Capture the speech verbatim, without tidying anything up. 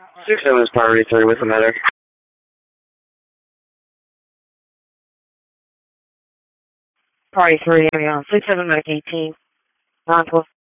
Six seven is priority three with the medic. Priority three, area on six seven medic eighteen. nine twelve.